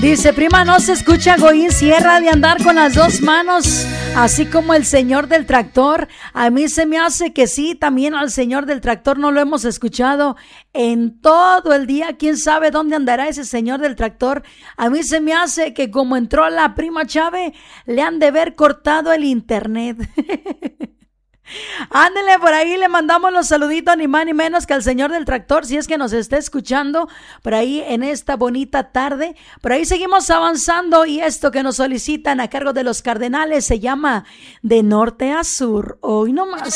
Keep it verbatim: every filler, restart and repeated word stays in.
Dice, prima, no se escucha Goín Sierra de andar con las dos manos, así como el señor del tractor. A mí se me hace que sí, también al señor del tractor no lo hemos escuchado en todo el día. ¿Quién sabe dónde andará ese señor del tractor? A mí se me hace que como entró la prima Chave, le han de haber cortado el internet. Ándele, por ahí le mandamos los saluditos, ni más ni menos que al señor del tractor, si es que nos está escuchando por ahí en esta bonita tarde. Por ahí seguimos avanzando y esto que nos solicitan a cargo de los Cardenales se llama De Norte a Sur. Hoy nomás.